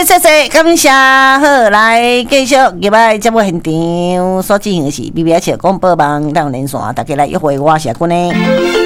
谢，感谢。好，来继续入来节目现场所进行的是 BBS 广播网当连线，大家来约会，我是阿君呢。